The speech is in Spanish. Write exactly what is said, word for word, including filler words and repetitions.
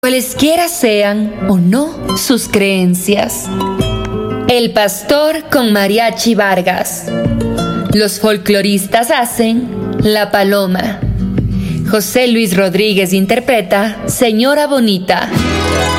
cualesquiera sean o no sus creencias. El pastor con Mariachi Vargas. Los folcloristas hacen La Paloma. José Luis Rodríguez interpreta Señora Bonita.